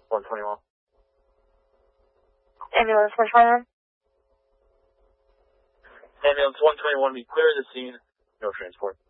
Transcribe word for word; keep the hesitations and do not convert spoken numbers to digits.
one twenty-one. Ambulance one twenty-one. Ambulance one twenty-one, we clear the scene. No transport.